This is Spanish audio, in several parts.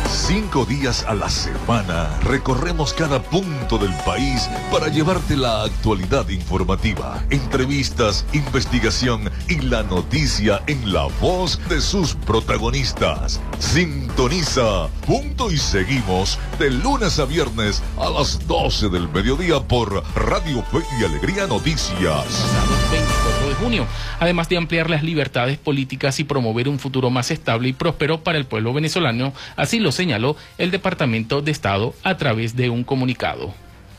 5 días a la semana recorremos cada punto del país para llevarte la actualidad informativa, entrevistas, investigación y la noticia en la voz de sus protagonistas. Sintoniza Punto y Seguimos de lunes a viernes a las 12 del mediodía por Radio Fe y Alegría Noticias. 24 de junio, además de ampliar las libertades políticas y promover un futuro más estable y próspero para el pueblo venezolano, así lo señaló el Departamento de Estado a través de un comunicado.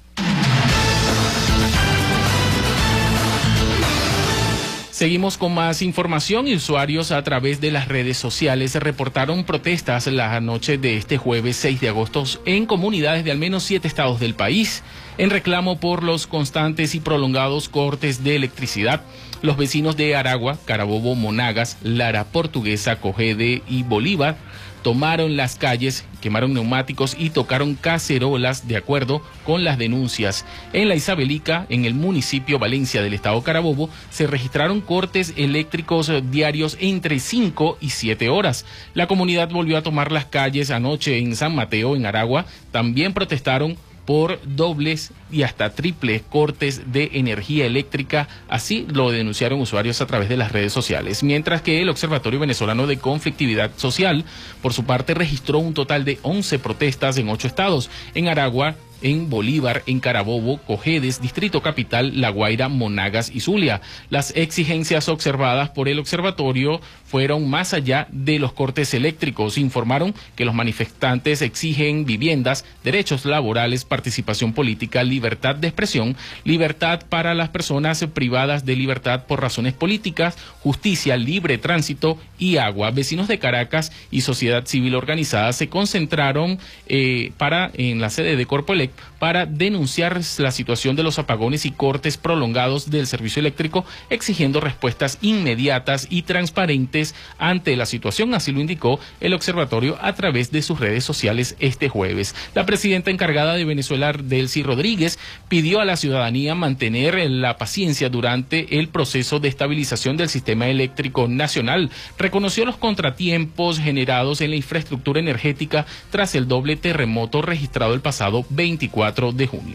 Seguimos con más información y usuarios a través de las redes sociales reportaron protestas la noche de este jueves 6 de agosto en comunidades de al menos 7 estados del país, en reclamo por los constantes y prolongados cortes de electricidad. Los vecinos de Aragua, Carabobo, Monagas, Lara Portuguesa, Cogede y Bolívar tomaron las calles, quemaron neumáticos y tocaron cacerolas de acuerdo con las denuncias. En la Isabelica, en el municipio Valencia del estado Carabobo, se registraron cortes eléctricos diarios entre 5 y 7 horas. La comunidad volvió a tomar las calles anoche en San Mateo, en Aragua. También protestaron por dobles y hasta triples cortes de energía eléctrica, así lo denunciaron usuarios a través de las redes sociales. Mientras que el Observatorio Venezolano de Conflictividad Social, por su parte, registró un total de 11 protestas en 8 estados, en Aragua, en Bolívar, en Carabobo, Cojedes, Distrito Capital, La Guaira, Monagas y Zulia. Las exigencias observadas por el observatorio fueron más allá de los cortes eléctricos. Informaron que los manifestantes exigen viviendas, derechos laborales, participación política, libertad de expresión, libertad para las personas privadas de libertad por razones políticas, justicia, libre tránsito y agua. Vecinos de Caracas y sociedad civil organizada se concentraron en la sede de Corpoelec para denunciar la situación de los apagones y cortes prolongados del servicio eléctrico, exigiendo respuestas inmediatas y transparentes ante la situación, así lo indicó el observatorio a través de sus redes sociales este jueves. La presidenta encargada de Venezuela, Delcy Rodríguez, pidió a la ciudadanía mantener la paciencia durante el proceso de estabilización del sistema eléctrico nacional. Reconoció los contratiempos generados en la infraestructura energética tras el doble terremoto registrado el pasado 24 de junio.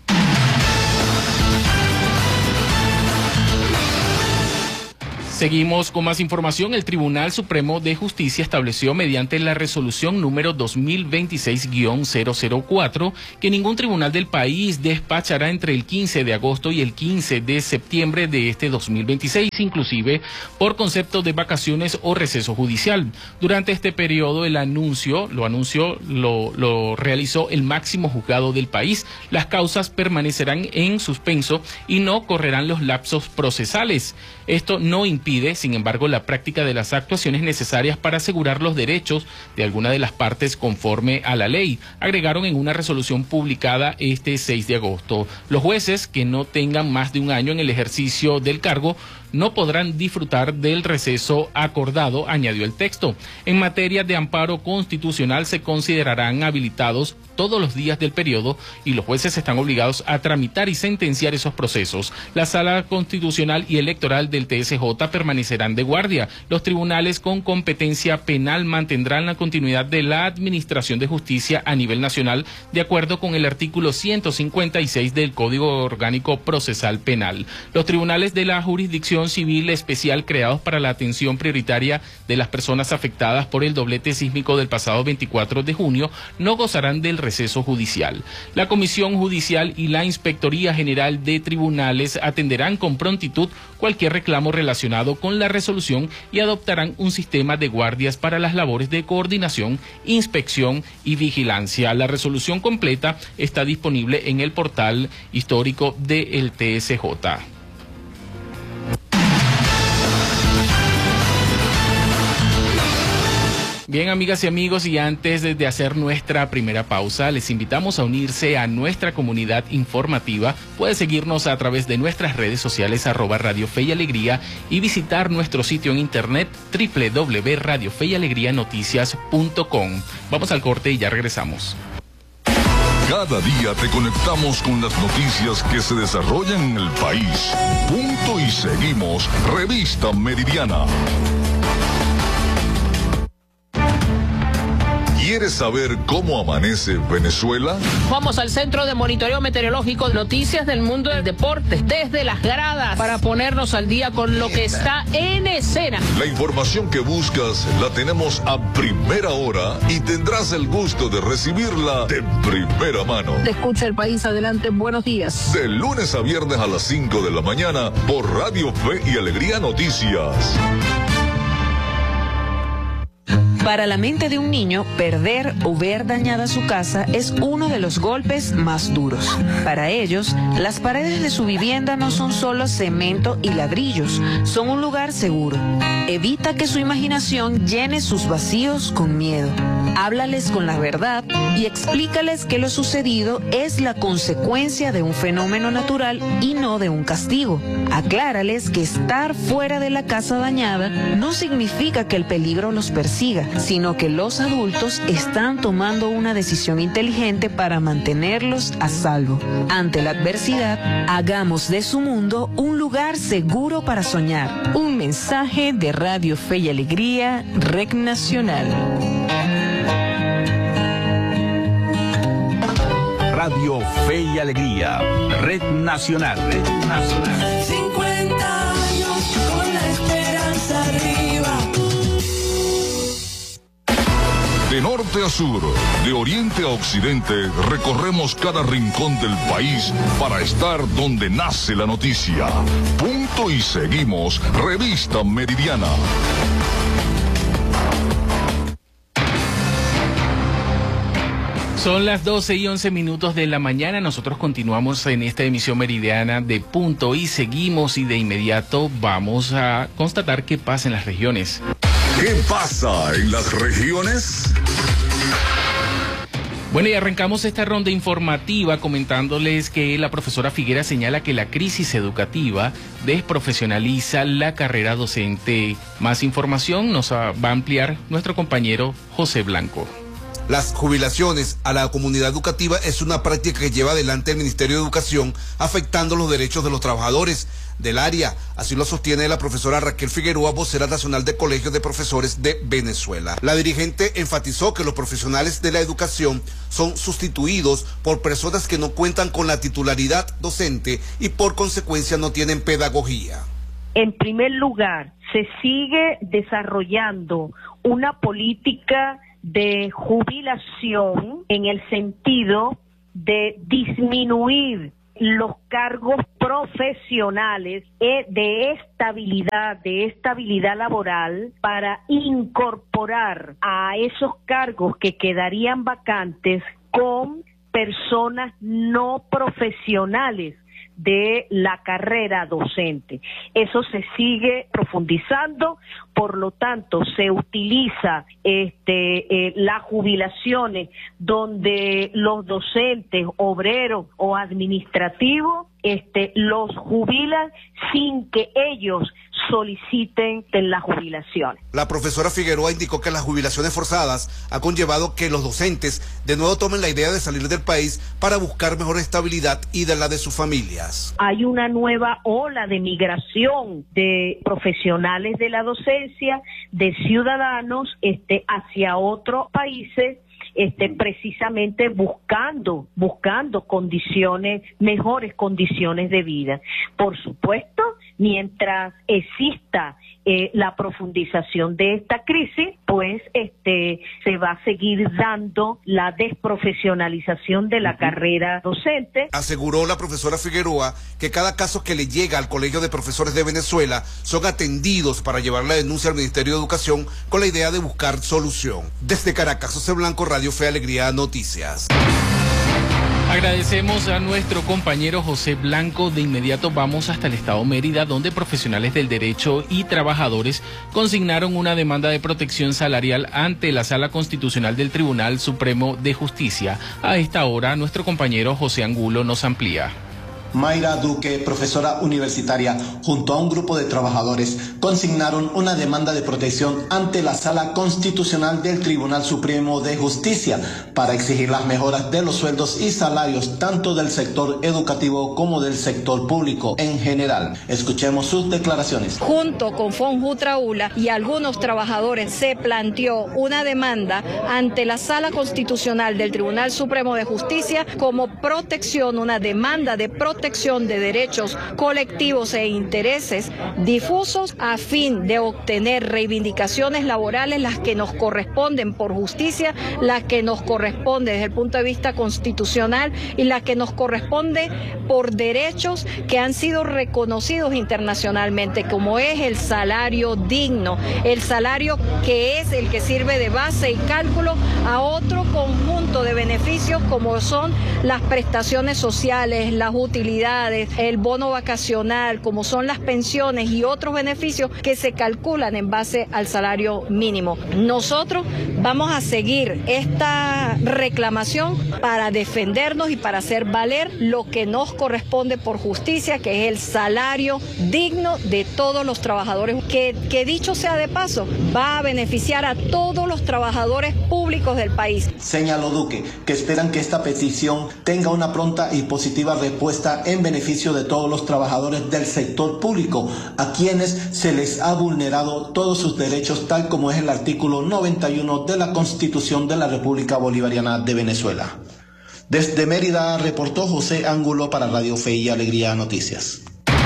Seguimos con más información. El Tribunal Supremo de Justicia estableció mediante la resolución número 2026-004 que ningún tribunal del país despachará entre el 15 de agosto y el 15 de septiembre de este 2026, inclusive por concepto de vacaciones o receso judicial. Durante este periodo lo realizó el máximo juzgado del país. Las causas permanecerán en suspenso y no correrán los lapsos procesales. Esto no impide, sin embargo, la práctica de las actuaciones necesarias para asegurar los derechos de alguna de las partes conforme a la ley, agregaron en una resolución publicada este 6 de agosto. Los jueces que no tengan más de un año en el ejercicio del cargo no podrán disfrutar del receso acordado, añadió el texto. En materia de amparo constitucional se considerarán habilitados todos los días del periodo y los jueces están obligados a tramitar y sentenciar esos procesos. La Sala Constitucional y Electoral del TSJ permanecerán de guardia. Los tribunales con competencia penal mantendrán la continuidad de la administración de justicia a nivel nacional, de acuerdo con el artículo 156 del Código Orgánico Procesal Penal. Los tribunales de la jurisdicción civil especial creados para la atención prioritaria de las personas afectadas por el doblete sísmico del pasado 24 de junio no gozarán del receso judicial. La Comisión Judicial y la Inspectoría General de Tribunales atenderán con prontitud cualquier reclamo relacionado con la resolución y adoptarán un sistema de guardias para las labores de coordinación, inspección y vigilancia. La resolución completa está disponible en el portal histórico del TSJ. Bien, amigas y amigos, y antes de hacer nuestra primera pausa, les invitamos a unirse a nuestra comunidad informativa. Puede seguirnos a través de nuestras redes sociales @Radio Fe y Alegría y visitar nuestro sitio en internet www.radiofeyalegrianoticias.com. Vamos al corte y ya regresamos. Cada día te conectamos con las noticias que se desarrollan en el país. Punto y Seguimos, Revista Meridiana. ¿Quieres saber cómo amanece Venezuela? Vamos al Centro de Monitoreo Meteorológico, noticias del mundo del deporte, desde las gradas, para ponernos al día con lo que está en escena. La información que buscas la tenemos a primera hora y tendrás el gusto de recibirla de primera mano. Te escucha el país, adelante, buenos días. De lunes a viernes a las 5 de la mañana por Radio Fe y Alegría Noticias. Para la mente de un niño, perder o ver dañada su casa es uno de los golpes más duros. Para ellos, las paredes de su vivienda no son solo cemento y ladrillos, son un lugar seguro. Evita que su imaginación llene sus vacíos con miedo. Háblales con la verdad y explícales que lo sucedido es la consecuencia de un fenómeno natural y no de un castigo. Aclárales que estar fuera de la casa dañada no significa que el peligro los persiga, sino que los adultos están tomando una decisión inteligente para mantenerlos a salvo. Ante la adversidad, hagamos de su mundo un lugar seguro para soñar. Un mensaje de Radio Fe y Alegría, REC Nacional. Radio Fe y Alegría, Red Nacional. Red Nacional. 50 años con la esperanza arriba. De norte a sur, de oriente a occidente, recorremos cada rincón del país para estar donde nace la noticia. Punto y seguimos, Revista Meridiana. Son las 12:11 de la mañana. Nosotros continuamos en esta emisión meridiana de Punto y seguimos, y de inmediato vamos a constatar qué pasa en las regiones. ¿Qué pasa en las regiones? Bueno, y arrancamos esta ronda informativa comentándoles que la profesora Figuera señala que la crisis educativa desprofesionaliza la carrera docente. Más información nos va a ampliar nuestro compañero José Blanco. Las jubilaciones a la comunidad educativa es una práctica que lleva adelante el Ministerio de Educación, afectando los derechos de los trabajadores del área. Así lo sostiene la profesora Raquel Figueroa, vocera nacional de Colegios de Profesores de Venezuela. La dirigente enfatizó que los profesionales de la educación son sustituidos por personas que no cuentan con la titularidad docente y por consecuencia no tienen pedagogía. En primer lugar, se sigue desarrollando una política de jubilación en el sentido de disminuir los cargos profesionales de estabilidad laboral para incorporar a esos cargos que quedarían vacantes con personas no profesionales de la carrera docente. Eso se sigue profundizando, por lo tanto se utiliza las jubilaciones donde los docentes, obreros o administrativos los jubilan sin que ellos soliciten la jubilación. La profesora Figueroa indicó que las jubilaciones forzadas ha conllevado que los docentes de nuevo tomen la idea de salir del país para buscar mejor estabilidad y de la de sus familias. Hay una nueva ola de migración de profesionales de la docencia, de ciudadanos hacia otros países, precisamente buscando mejores condiciones de vida. Por supuesto, mientras exista la profundización de esta crisis, pues se va a seguir dando la desprofesionalización de la carrera docente. Aseguró la profesora Figueroa que cada caso que le llega al Colegio de Profesores de Venezuela son atendidos para llevar la denuncia al Ministerio de Educación con la idea de buscar solución. Desde Caracas, José Blanco, Radio Fe Alegría Noticias. Agradecemos a nuestro compañero José Blanco. De inmediato vamos hasta el estado Mérida, donde profesionales del derecho y trabajadores consignaron una demanda de protección salarial ante la Sala Constitucional del Tribunal Supremo de Justicia. A esta hora, nuestro compañero José Angulo nos amplía. Mayra Duque, profesora universitaria, junto a un grupo de trabajadores, consignaron una demanda de protección ante la Sala Constitucional del Tribunal Supremo de Justicia para exigir las mejoras de los sueldos y salarios tanto del sector educativo como del sector público en general. Escuchemos sus declaraciones. Junto con FONJUTRAULA y algunos trabajadores se planteó una demanda ante la Sala Constitucional del Tribunal Supremo de Justicia como protección, una demanda de protección de derechos colectivos e intereses difusos a fin de obtener reivindicaciones laborales, las que nos corresponden por justicia, las que nos corresponde desde el punto de vista constitucional y las que nos corresponde por derechos que han sido reconocidos internacionalmente, como es el salario digno, el salario que es el que sirve de base y cálculo a otro conjunto de beneficios como son las prestaciones sociales, las utilidades, el bono vacacional, como son las pensiones y otros beneficios que se calculan en base al salario mínimo. Nosotros vamos a seguir esta reclamación para defendernos y para hacer valer lo que nos corresponde por justicia, que es el salario digno de todos los trabajadores, que dicho sea de paso, va a beneficiar a todos los trabajadores públicos del país. Señaló Duque que esperan que esta petición tenga una pronta y positiva respuesta en beneficio de todos los trabajadores del sector público, a quienes se les ha vulnerado todos sus derechos, tal como es el artículo 91 de la Constitución de la República Bolivariana de Venezuela. Desde Mérida reportó José Ángulo para Radio Fe y Alegría Noticias.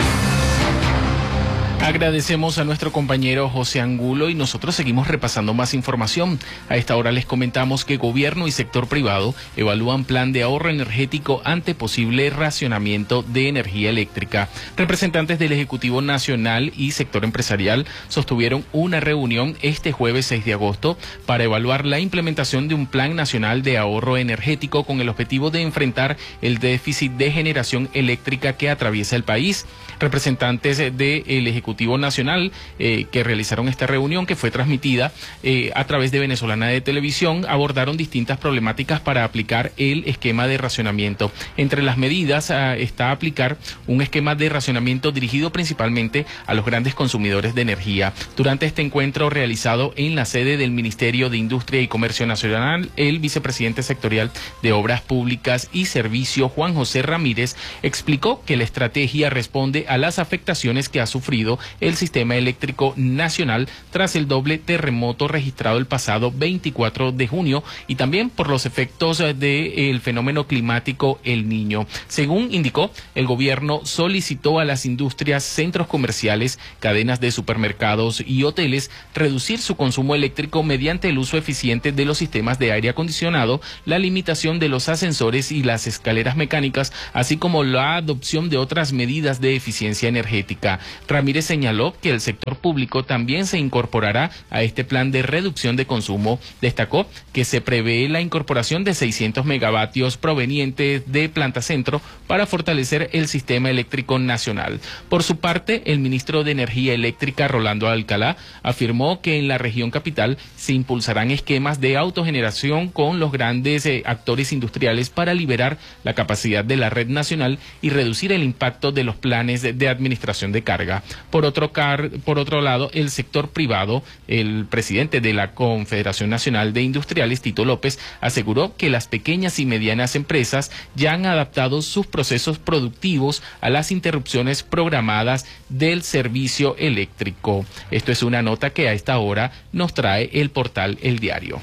Agradecemos a nuestro compañero José Angulo y nosotros seguimos repasando más información. A esta hora les comentamos que gobierno y sector privado evalúan plan de ahorro energético ante posible racionamiento de energía eléctrica. Representantes del Ejecutivo Nacional y sector empresarial sostuvieron una reunión este jueves 6 de agosto para evaluar la implementación de un plan nacional de ahorro energético con el objetivo de enfrentar el déficit de generación eléctrica que atraviesa el país. Representantes del Ejecutivo Nacional que realizaron esta reunión, que fue transmitida a través de Venezolana de Televisión, abordaron distintas problemáticas para aplicar el esquema de racionamiento. Entre las medidas está aplicar un esquema de racionamiento dirigido principalmente a los grandes consumidores de energía. Durante este encuentro realizado en la sede del Ministerio de Industria y Comercio Nacional, el vicepresidente sectorial de Obras Públicas y Servicio, Juan José Ramírez, explicó que la estrategia responde a las afectaciones que ha sufrido el sistema eléctrico nacional tras el doble terremoto registrado el pasado 24 de junio y también por los efectos del fenómeno climático El Niño. Según indicó, el gobierno solicitó a las industrias, centros comerciales, cadenas de supermercados y hoteles reducir su consumo eléctrico mediante el uso eficiente de los sistemas de aire acondicionado, la limitación de los ascensores y las escaleras mecánicas, así como la adopción de otras medidas de eficiencia energética. Ramírez señaló que el sector público también se incorporará a este plan de reducción de consumo. Destacó que se prevé la incorporación de 600 megavatios provenientes de Planta Centro para fortalecer el sistema eléctrico nacional. Por su parte, el ministro de Energía Eléctrica, Rolando Alcalá, afirmó que en la región capital se impulsarán esquemas de autogeneración con los grandes actores industriales para liberar la capacidad de la red nacional y reducir el impacto de los planes de administración de carga. Por otro lado, el sector privado, el presidente de la Confederación Nacional de Industriales, Tito López, aseguró que las pequeñas y medianas empresas ya han adaptado sus procesos productivos a las interrupciones programadas del servicio eléctrico. Esto es una nota que a esta hora nos trae el portal El Diario.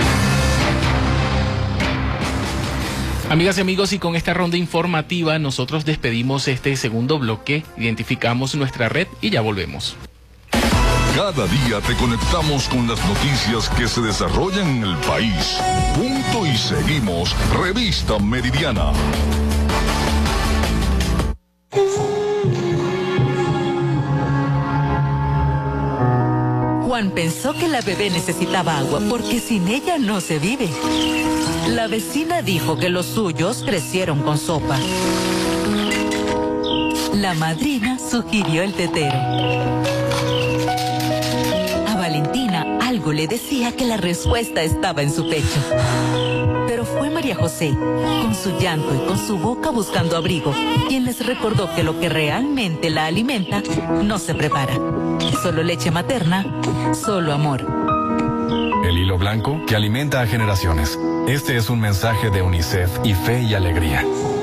Amigas y amigos, y con esta ronda informativa nosotros despedimos este segundo bloque, identificamos nuestra red y ya volvemos. Cada día te conectamos con las noticias que se desarrollan en el país. Punto y seguimos. Revista Meridiana. Juan pensó que la bebé necesitaba agua porque sin ella no se vive. La vecina dijo que los suyos crecieron con sopa. La madrina sugirió el tetero. A Valentina algo algo le decía que la respuesta estaba en su pecho. Pero fue María José, con su llanto y con su boca buscando abrigo, quien les recordó que lo que realmente la alimenta no se prepara. Solo leche materna, solo amor. El hilo blanco que alimenta a generaciones. Este es un mensaje de UNICEF y Fe y Alegría.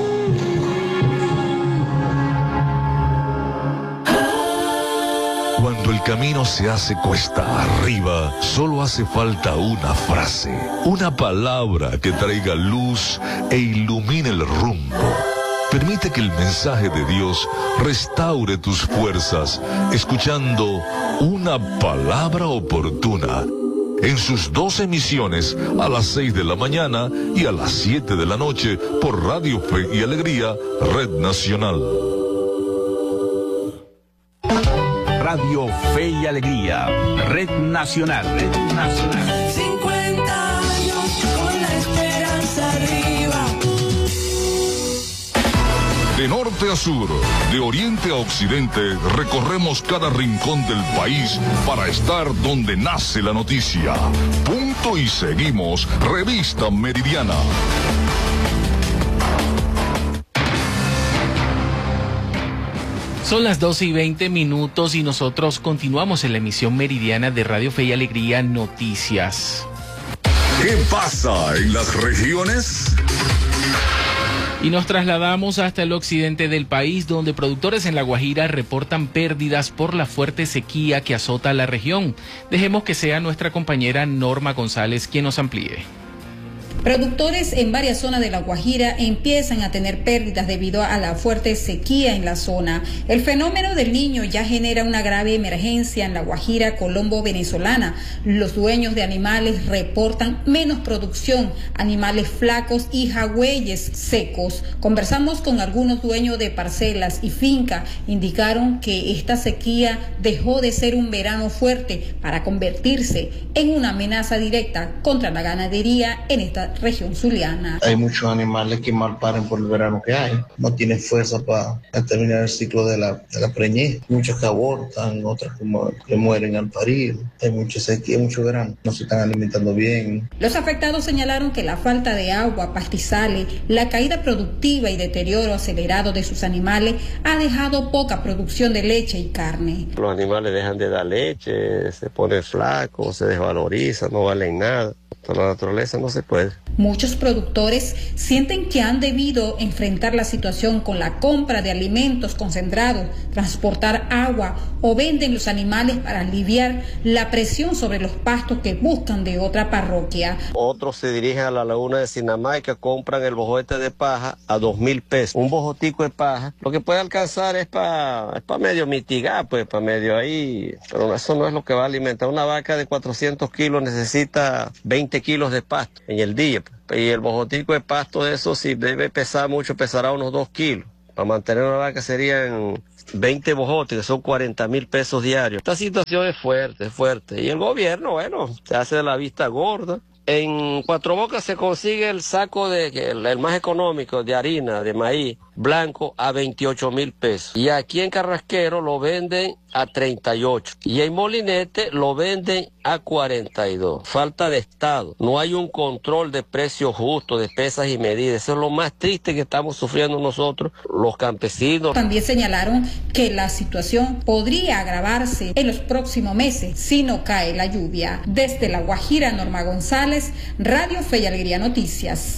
Cuando el camino se hace cuesta arriba, solo hace falta una frase, una palabra que traiga luz e ilumine el rumbo. Permite que el mensaje de Dios restaure tus fuerzas, escuchando una palabra oportuna. En sus 2 emisiones, a las 6 de la mañana y a las 7 de la noche, por Radio Fe y Alegría, Red Nacional. Radio Fe y Alegría, Red Nacional, Red Nacional. 50 años con la esperanza arriba. De norte a sur, de oriente a occidente, recorremos cada rincón del país para estar donde nace la noticia. Punto y seguimos, Revista Meridiana. Son las 12:20 y nosotros continuamos en la emisión meridiana de Radio Fe y Alegría Noticias. ¿Qué pasa en las regiones? Y nos trasladamos hasta el occidente del país, donde productores en La Guajira reportan pérdidas por la fuerte sequía que azota la región. Dejemos que sea nuestra compañera Norma González quien nos amplíe. Productores en varias zonas de La Guajira empiezan a tener pérdidas debido a la fuerte sequía en la zona. El fenómeno del Niño ya genera una grave emergencia en La Guajira colombo-venezolana. Los dueños de animales reportan menos producción, animales flacos y jagüeyes secos. Conversamos con algunos dueños de parcelas y finca. Indicaron que esta sequía dejó de ser un verano fuerte para convertirse en una amenaza directa contra la ganadería en esta región zuliana. Hay muchos animales que malparen por el verano que hay, no tienen fuerza para terminar el ciclo de la preñez, muchos que abortan, otros que mueren al parir, hay mucha sequía, mucho verano, no se están alimentando bien. Los afectados señalaron que la falta de agua, pastizales, la caída productiva y deterioro acelerado de sus animales ha dejado poca producción de leche y carne. Los animales dejan de dar leche, se ponen flacos, se desvalorizan, no valen nada. Por la naturaleza no se puede. Muchos productores sienten que han debido enfrentar la situación con la compra de alimentos concentrados, transportar agua o venden los animales para aliviar la presión sobre los pastos que buscan de otra parroquia. Otros se dirigen a la laguna de Sinamaica, compran el bojote de paja a 2.000 pesos. Un bojotico de paja, lo que puede alcanzar es para medio mitigar, pues para medio ahí, pero eso no es lo que va a alimentar. Una vaca de 400 kilos necesita 20 kilos de pasto en el día. Y el bojotico de pasto de eso, si debe pesar mucho, pesará unos 2 kilos. Para mantener una vaca serían 20 bojotes, que son 40.000 pesos diarios. Esta situación es fuerte, es fuerte. Y el gobierno, bueno, se hace de la vista gorda. En Cuatro Bocas se consigue el saco el más económico de harina, de maíz blanco, a 28.000 pesos. Y aquí en Carrasquero lo venden a 38. Y en Molinete lo venden a 42. Falta de Estado. No hay un control de precios justos, de pesas y medidas. Eso es lo más triste que estamos sufriendo nosotros, los campesinos. También señalaron que la situación podría agravarse en los próximos meses si no cae la lluvia. Desde La Guajira, Norma González, Radio Fe y Alegría Noticias.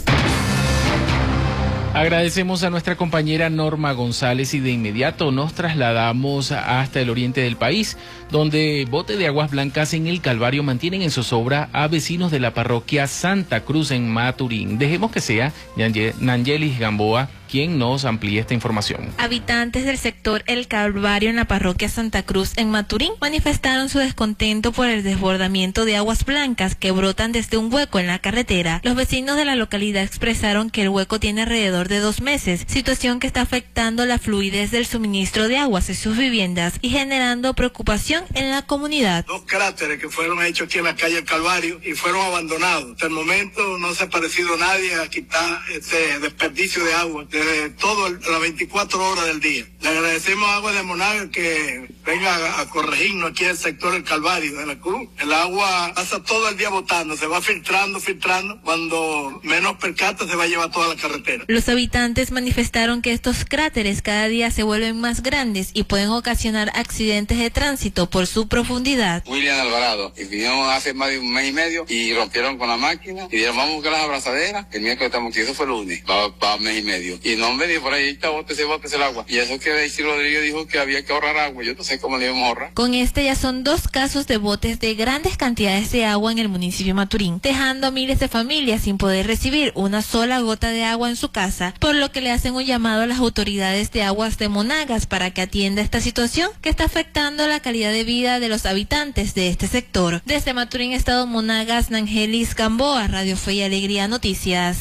Agradecemos a nuestra compañera Norma González y de inmediato nos trasladamos hasta el oriente del país, donde bote de aguas blancas en el Calvario mantienen en zozobra a vecinos de la parroquia Santa Cruz en Maturín. Dejemos que sea Nangelis Gamboa quien nos amplíe esta información. Habitantes del sector El Calvario en la parroquia Santa Cruz en Maturín manifestaron su descontento por el desbordamiento de aguas blancas que brotan desde un hueco en la carretera. Los vecinos de la localidad expresaron que el hueco tiene alrededor de 2 meses, situación que está afectando la fluidez del suministro de aguas en sus viviendas y generando preocupación en la comunidad. 2 cráteres que fueron hechos aquí en la calle El Calvario y fueron abandonados. Hasta el momento no se ha aparecido nadie a quitar este desperdicio de agua desde todo las 24 horas del día. Le agradecemos a Agua de Monagas que venga a corregirnos aquí en el sector del Calvario, de la Cruz. El agua pasa todo el día botando, se va filtrando, cuando menos percata se va a llevar toda la carretera. Los habitantes manifestaron que estos cráteres cada día se vuelven más grandes y pueden ocasionar accidentes de tránsito por su profundidad. William Alvarado, y vinieron hace más de un mes y medio y rompieron con la máquina y dijeron vamos a buscar las abrazaderas. El miércoles estamos aquí, eso fue el lunes, va mes y medio. Y no me dijo por ahí, bótese el agua. Y eso que Daisy Rodríguez dijo que había que ahorrar agua, yo no sé cómo le íbamos a ahorrar. Con este ya son 2 casos de botes de grandes cantidades de agua en el municipio de Maturín, dejando a miles de familias sin poder recibir una sola gota de agua en su casa, por lo que le hacen un llamado a las autoridades de aguas de Monagas para que atienda esta situación que está afectando la calidad de vida de los habitantes de este sector. Desde Maturín, Estado Monagas, Nangelis Gamboa, Radio Fe y Alegría Noticias.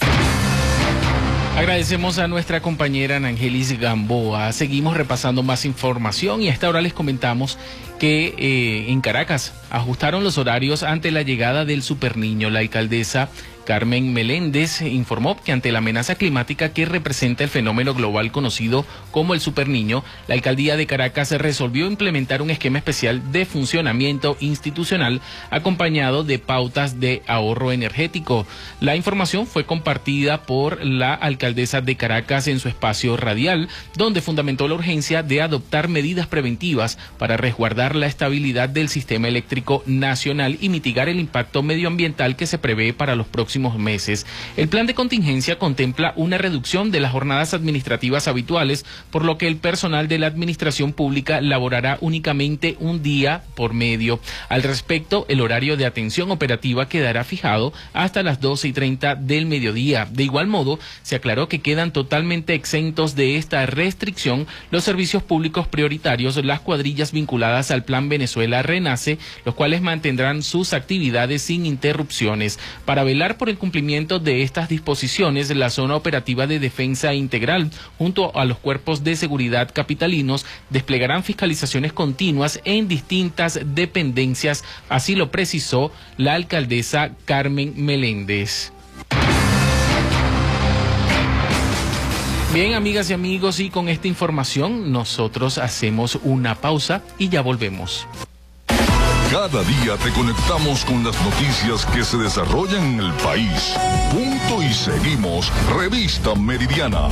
Agradecemos a nuestra compañera Nangelis Gamboa. Seguimos repasando más información y a esta hora les comentamos que en Caracas ajustaron los horarios ante la llegada del superniño. La alcaldesa Carmen Meléndez informó que ante la amenaza climática que representa el fenómeno global conocido como el superniño, la alcaldía de Caracas resolvió implementar un esquema especial de funcionamiento institucional acompañado de pautas de ahorro energético. La información fue compartida por la alcaldesa de Caracas en su espacio radial, donde fundamentó la urgencia de adoptar medidas preventivas para resguardar la estabilidad del sistema eléctrico nacional y mitigar el impacto medioambiental que se prevé para los próximos meses. El plan de contingencia contempla una reducción de las jornadas administrativas habituales, por lo que el personal de la administración pública laborará únicamente un día por medio. Al respecto, el horario de atención operativa quedará fijado hasta las 12:30 del mediodía. De igual modo, se aclaró que quedan totalmente exentos de esta restricción los servicios públicos prioritarios, las cuadrillas vinculadas al Plan Venezuela Renace, los cuales mantendrán sus actividades sin interrupciones. Para velar por el cumplimiento de estas disposiciones, la Zona Operativa de Defensa Integral, junto a los cuerpos de seguridad capitalinos, desplegarán fiscalizaciones continuas en distintas dependencias, así lo precisó la alcaldesa Carmen Meléndez. Bien, amigas y amigos, y con esta información nosotros hacemos una pausa y ya volvemos. Cada día te conectamos con las noticias que se desarrollan en el país. Punto y seguimos. Revista Meridiana.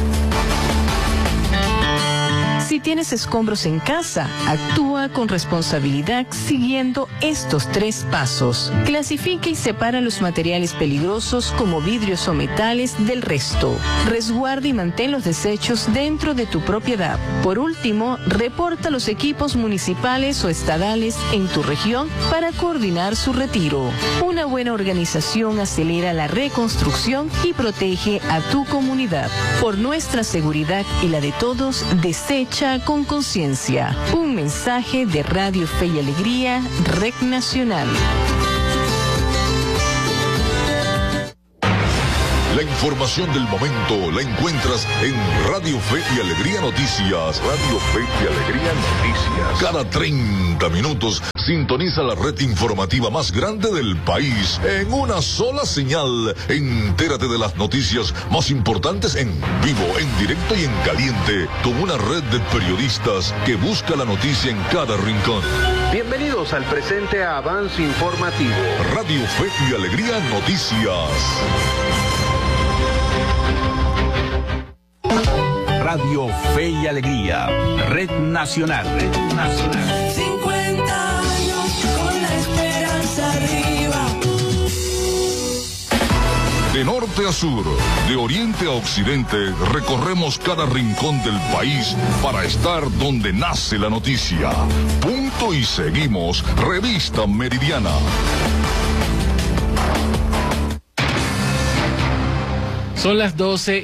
Si tienes escombros en casa, actúa con responsabilidad siguiendo estos 3 pasos. Clasifica y separa los materiales peligrosos como vidrios o metales del resto. Resguarda y mantén los desechos dentro de tu propiedad. Por último, reporta los equipos municipales o estadales en tu región para coordinar su retiro. Una buena organización acelera la reconstrucción y protege a tu comunidad. Por nuestra seguridad y la de todos, desecha con conciencia. Un mensaje de Radio Fe y Alegría, Red Nacional. La información del momento la encuentras en Radio Fe y Alegría Noticias. Radio Fe y Alegría Noticias. Cada 30 minutos sintoniza la red informativa más grande del país en una sola señal. Entérate de las noticias más importantes en vivo, en directo y en caliente, con una red de periodistas que busca la noticia en cada rincón. Bienvenidos al presente avance informativo. Radio Fe y Alegría Noticias. Radio Fe y Alegría, Red Nacional. Red Nacional. 50 años con la esperanza arriba. De norte a sur, de oriente a occidente, recorremos cada rincón del país para estar donde nace la noticia. Punto y seguimos. Revista Meridiana. Son las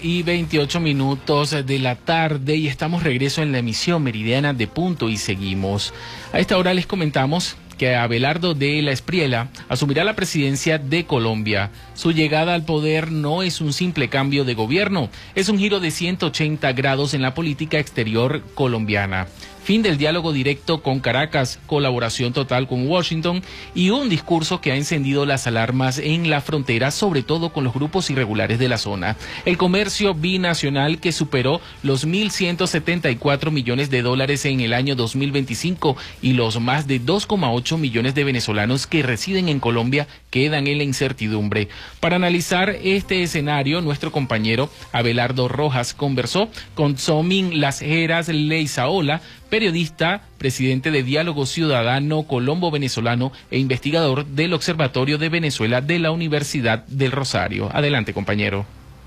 12:28 de la tarde y estamos regreso en la emisión meridiana de Punto y Seguimos. A esta hora les comentamos que Abelardo de la Espriella asumirá la presidencia de Colombia. Su llegada al poder no es un simple cambio de gobierno, es un giro de 180 grados en la política exterior colombiana. fin del diálogo directo con Caracas, colaboración total con Washington y un discurso que ha encendido las alarmas en la frontera, sobre todo con los grupos irregulares de la zona. El comercio binacional que superó los 1.174 millones de dólares en el año 2025 y los más de 2,8 millones de venezolanos que residen en Colombia quedan en la incertidumbre. Para analizar este escenario, nuestro compañero Abelardo Rojas conversó con Tsomin Las Heras Leizaola, periodista, presidente de Diálogo Ciudadano Colombo Venezolano e investigador del Observatorio de Venezuela de la Universidad del Rosario. Adelante, compañero.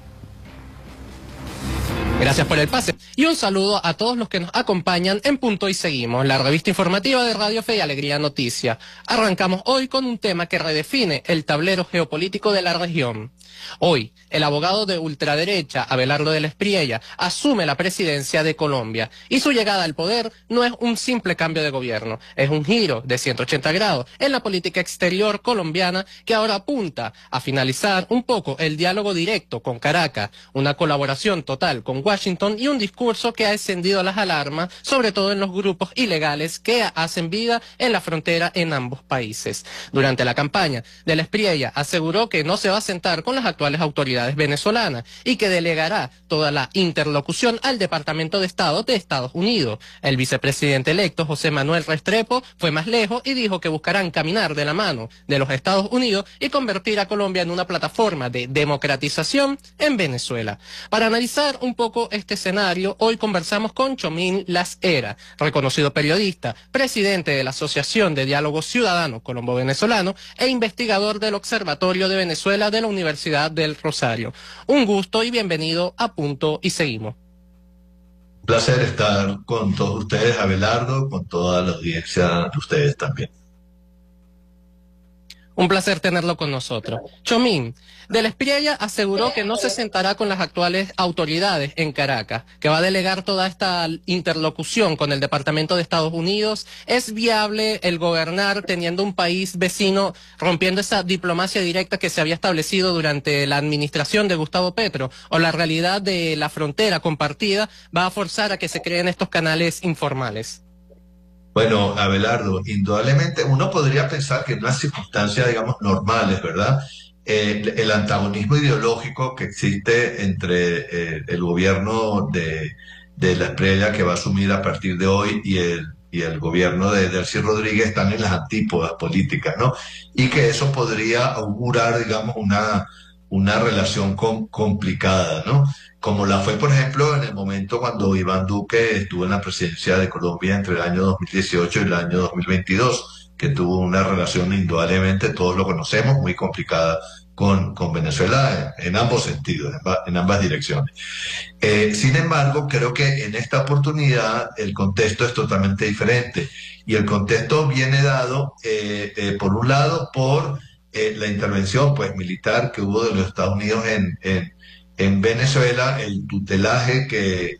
Gracias por el pase y un saludo a todos los que nos acompañan en Punto y Seguimos, la revista informativa de Radio Fe y Alegría Noticia. Arrancamos hoy con un tema que redefine el tablero geopolítico de la región. Hoy, el abogado de ultraderecha, Abelardo de la Espriella, asume la presidencia de Colombia y su llegada al poder no es un simple cambio de gobierno, es un giro de 180 grados en la política exterior colombiana que ahora apunta a finalizar un poco el diálogo directo con Caracas, una colaboración total con Washington y un discurso que ha encendido las alarmas, sobre todo en los grupos ilegales que hacen vida en la frontera en ambos países. Durante la campaña, de la Espriella aseguró que no se va a sentar con las actuales autoridades venezolanas y que delegará toda la interlocución al Departamento de Estado de Estados Unidos. El vicepresidente electo, José Manuel Restrepo, fue más lejos y dijo que buscarán caminar de la mano de los Estados Unidos y convertir a Colombia en una plataforma de democratización en Venezuela. Para analizar un poco este escenario, hoy conversamos con Tsomin Las Heras, reconocido periodista, presidente de la Asociación de Diálogo Ciudadano Colombo Venezolano e investigador del Observatorio de Venezuela de la Universidad del Rosario. Un gusto y bienvenido a Punto y Seguimos. Un placer estar con todos ustedes, Abelardo, con toda la audiencia de ustedes también. Un placer tenerlo con nosotros. Tsomin, de la Espriella aseguró que no se sentará con las actuales autoridades en Caracas, que va a delegar toda esta interlocución con el Departamento de Estados Unidos. ¿Es viable el gobernar teniendo un país vecino rompiendo esa diplomacia directa que se había establecido durante la administración de Gustavo Petro? ¿O la realidad de la frontera compartida va a forzar a que se creen estos canales informales? Bueno, Abelardo, indudablemente uno podría pensar que en unas circunstancias, digamos, normales, ¿verdad? El antagonismo ideológico que existe entre el gobierno de la Espriella que va a asumir a partir de hoy y el gobierno de Delcy Rodríguez están en las antípodas políticas, ¿no? Y que eso podría augurar, digamos, una relación complicada, ¿no? Como la fue, por ejemplo, en el momento cuando Iván Duque estuvo en la presidencia de Colombia entre el año 2018 y el año 2022, que tuvo una relación, indudablemente, todos lo conocemos, muy complicada con Venezuela en ambos sentidos, en ambas direcciones. Sin embargo, creo que en esta oportunidad el contexto es totalmente diferente. Y el contexto viene dado, por un lado, por la intervención pues militar que hubo de los Estados Unidos en Venezuela, el tutelaje que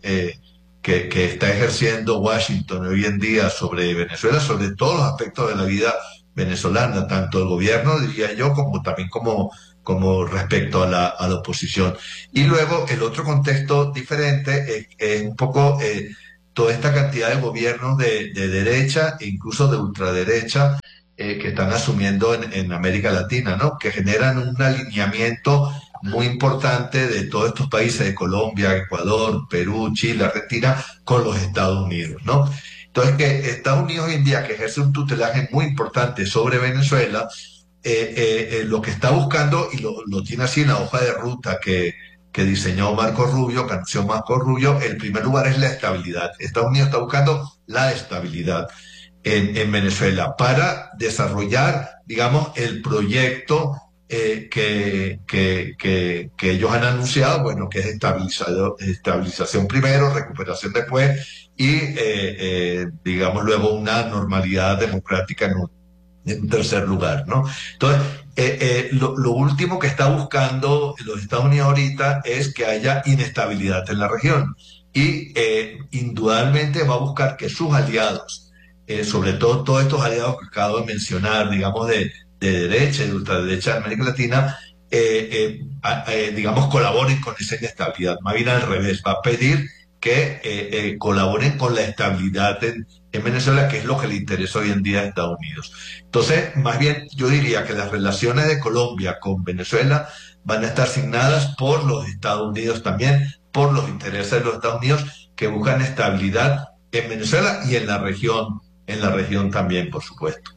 está ejerciendo Washington hoy en día sobre Venezuela, sobre todos los aspectos de la vida venezolana, tanto el gobierno, diría yo, como también como respecto a la oposición. Y luego el otro contexto diferente es un poco toda esta cantidad de gobiernos de derecha e incluso de ultraderecha que están asumiendo en América Latina, ¿no? Que generan un alineamiento muy importante de todos estos países, de Colombia, Ecuador, Perú, Chile, Argentina, con los Estados Unidos, ¿no? Entonces, que Estados Unidos hoy en día, que ejerce un tutelaje muy importante sobre Venezuela, lo que está buscando, y lo tiene así en la hoja de ruta que diseñó Marco Rubio, que anunció Marco Rubio, el primer lugar es la estabilidad. Estados Unidos está buscando la estabilidad en Venezuela para desarrollar, digamos, el proyecto que ellos han anunciado, bueno, que es estabilización primero, recuperación después y, digamos, luego una normalidad democrática en un tercer lugar, ¿no? Entonces, lo último que está buscando los Estados Unidos ahorita es que haya inestabilidad en la región y indudablemente va a buscar que sus aliados, sobre todo todos estos aliados que acabo de mencionar, digamos, de derecha y de ultraderecha de América Latina, digamos, colaboren con esa inestabilidad. Más bien al revés, va a pedir que colaboren con la estabilidad en Venezuela, que es lo que le interesa hoy en día a Estados Unidos. Entonces, más bien, yo diría que las relaciones de Colombia con Venezuela van a estar signadas por los Estados Unidos también, por los intereses de los Estados Unidos, que buscan estabilidad en Venezuela y en la región también, por supuesto.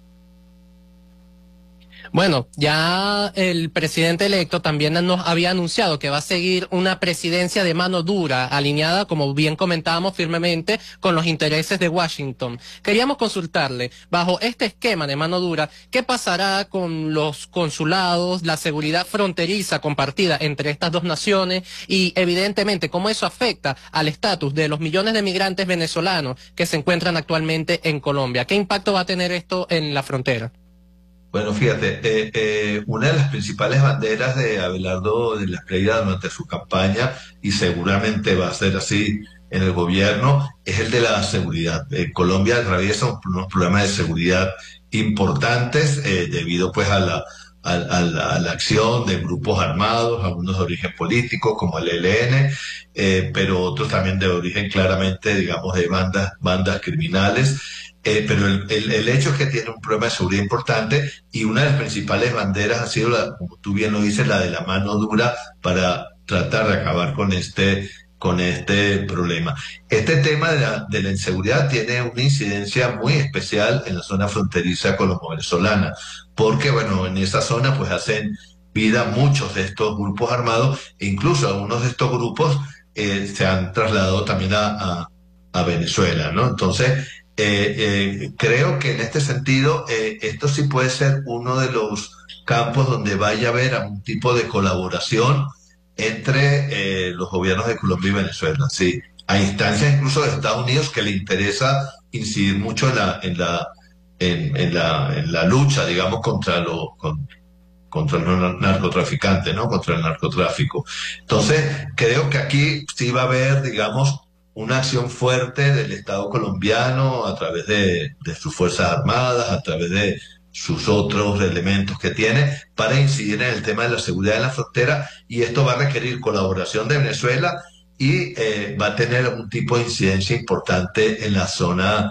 Bueno, ya el presidente electo también nos había anunciado que va a seguir una presidencia de mano dura, alineada, como bien comentábamos, firmemente con los intereses de Washington. Queríamos consultarle, bajo este esquema de mano dura, ¿qué pasará con los consulados, la seguridad fronteriza compartida entre estas dos naciones y, evidentemente, cómo eso afecta al estatus de los millones de migrantes venezolanos que se encuentran actualmente en Colombia? ¿Qué impacto va a tener esto en la frontera? Bueno, fíjate, una de las principales banderas de Abelardo de la Espriella durante su campaña, y seguramente va a ser así en el gobierno, es el de la seguridad. Colombia atraviesa unos problemas de seguridad importantes debido pues a la acción de grupos armados, algunos de origen político como el ELN, pero otros también de origen claramente, digamos, de bandas criminales. Pero el hecho es que tiene un problema de seguridad importante, y una de las principales banderas ha sido, como tú bien lo dices, la de la mano dura para tratar de acabar con este problema. Este tema de la inseguridad tiene una incidencia muy especial en la zona fronteriza colombo-venezolana, porque bueno, en esa zona pues hacen vida muchos de estos grupos armados, e incluso algunos de estos grupos se han trasladado también a Venezuela, ¿no? Entonces, creo que en este sentido esto sí puede ser uno de los campos donde vaya a haber algún tipo de colaboración entre los gobiernos de Colombia y Venezuela, sí, a instancias incluso de Estados Unidos, que le interesa incidir mucho en la lucha, digamos, contra los narcotraficantes, ¿no? Contra el narcotráfico. Entonces, creo que aquí sí va a haber, digamos, una acción fuerte del Estado colombiano a través de sus Fuerzas Armadas, a través de sus otros elementos que tiene, para incidir en el tema de la seguridad en la frontera, y esto va a requerir colaboración de Venezuela y va a tener un tipo de incidencia importante en la zona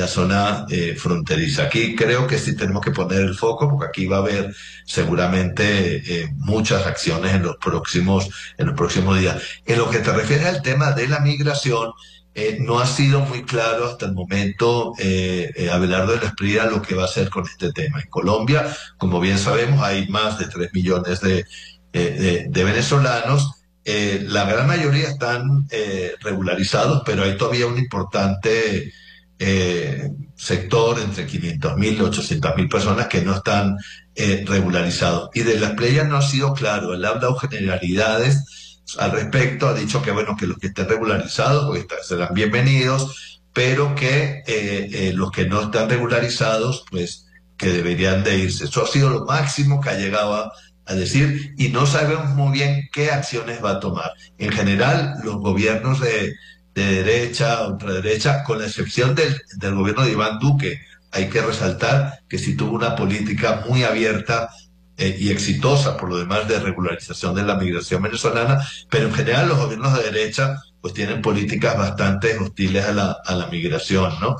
fronteriza. Aquí creo que sí tenemos que poner el foco, porque aquí va a haber seguramente muchas acciones en los próximos días. En lo que te refieres al tema de la migración, no ha sido muy claro hasta el momento Abelardo de la Espriella lo que va a hacer con este tema. En Colombia, como bien sabemos, hay más de 3 millones de venezolanos. La gran mayoría están regularizados, pero hay todavía un importante sector, entre 500.000 y 800.000 personas que no están regularizados. Y de la Espriella no ha sido claro, él ha hablado generalidades al respecto, ha dicho que bueno, que los que estén regularizados pues, serán bienvenidos, pero que los que no están regularizados, pues que deberían de irse. Eso ha sido lo máximo que ha llegado a decir, y no sabemos muy bien qué acciones va a tomar. En general, los gobiernos de derecha, ultraderecha, con la excepción del gobierno de Iván Duque, hay que resaltar que sí tuvo una política muy abierta y exitosa, por lo demás, de regularización de la migración venezolana, pero en general los gobiernos de derecha pues tienen políticas bastante hostiles a la migración, ¿no?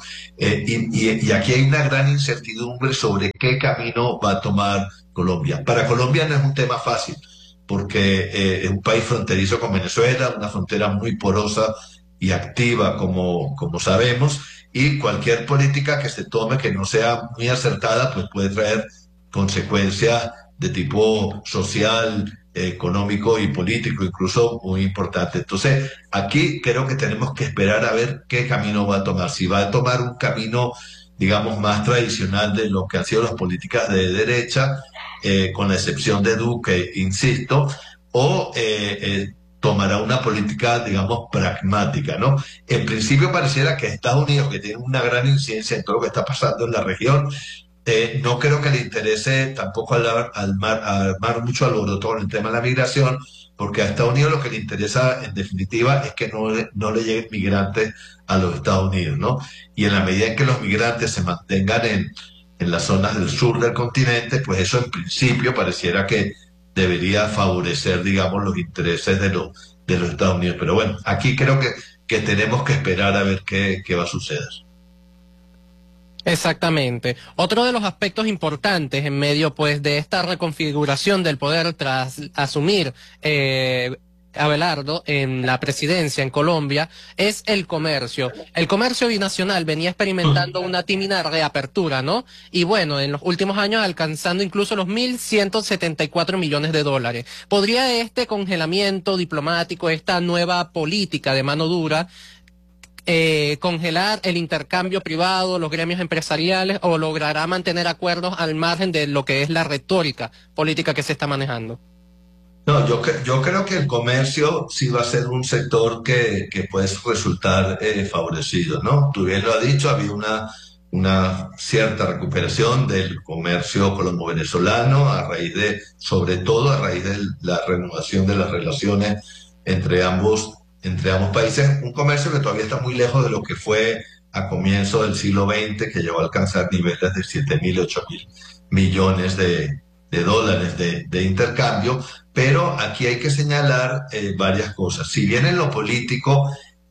Y aquí hay una gran incertidumbre sobre qué camino va a tomar Colombia. Para Colombia no es un tema fácil, porque es un país fronterizo con Venezuela, una frontera muy porosa y activa, como sabemos, y cualquier política que se tome que no sea muy acertada, pues puede traer consecuencias de tipo social, económico y político, incluso muy importante. Entonces, aquí creo que tenemos que esperar a ver qué camino va a tomar. Si va a tomar un camino, digamos, más tradicional de lo que han sido las políticas de derecha, con la excepción de Duque, insisto, o tomará una política, digamos, pragmática, ¿no? En principio pareciera que Estados Unidos, que tiene una gran incidencia en todo lo que está pasando en la región, no creo que le interese tampoco armar mucho alboroto con el tema de la migración, porque a Estados Unidos lo que le interesa, en definitiva, es que no le lleguen migrantes a los Estados Unidos, ¿no? Y en la medida en que los migrantes se mantengan en las zonas del sur del continente, pues eso en principio pareciera que debería favorecer, digamos, los intereses de los Estados Unidos. Pero bueno, aquí creo que que tenemos que esperar a ver qué va a suceder. Exactamente. Otro de los aspectos importantes en medio pues de esta reconfiguración del poder tras asumir Abelardo en la presidencia en Colombia es el comercio. El comercio binacional venía experimentando una tímida reapertura, ¿no? Y bueno, en los últimos años alcanzando incluso los 1.174 millones de dólares. ¿Podría este congelamiento diplomático, esta nueva política de mano dura, congelar el intercambio privado, los gremios empresariales, o logrará mantener acuerdos al margen de lo que es la retórica política que se está manejando? No, yo creo que el comercio sí va a ser un sector que puede resultar favorecido, ¿no? Tú bien lo has dicho, había una cierta recuperación del comercio colombo-venezolano sobre todo a raíz de la renovación de las relaciones entre ambos países, un comercio que todavía está muy lejos de lo que fue a comienzo del siglo XX, que llegó a alcanzar niveles de 7.000, 8.000 millones de dólares de intercambio, pero aquí hay que señalar varias cosas. Si bien en lo político,